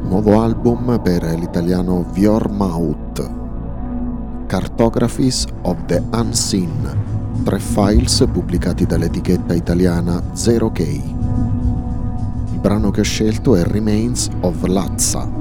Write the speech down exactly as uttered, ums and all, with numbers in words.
Nuovo album per l'italiano Viormaut, Cartographies of the Unseen, tre files pubblicati dall'etichetta italiana Zero K. Il brano che ho scelto è Remains of Lazza.